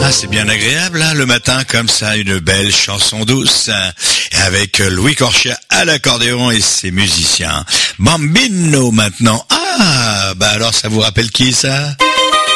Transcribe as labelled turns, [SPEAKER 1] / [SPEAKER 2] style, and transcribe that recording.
[SPEAKER 1] Ah, c'est bien agréable, là, le matin, comme ça, une belle chanson douce, avec Louis Corchia à l'accordéon et ses musiciens. Bambino, maintenant. Ah, bah alors, ça vous rappelle qui, ça ?